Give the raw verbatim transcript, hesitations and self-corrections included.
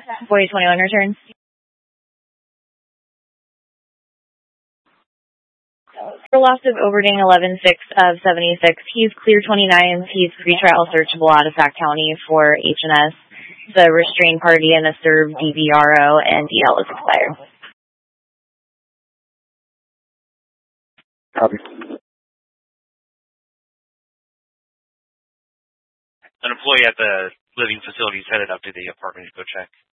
forty twenty-one return. For loss of Overding eleven six of seventy-six, he's clear twenty-nines. He's pretrial searchable out of Sac County for H and S. The restrained party and a served D V R O and D L is expired. Copy. An employee at the living facility is headed up to the apartment to go check.